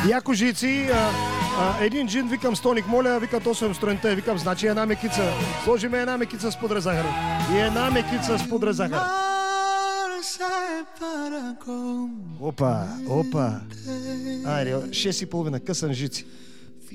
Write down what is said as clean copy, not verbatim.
Яко жици, един джин, викам стоник, моля, вика то съм строента, викам, значи една мекица. Сложиме една мекица с пудра захар. И една мекица с пудра захар. Опа. Айде, 6:30, късан жици.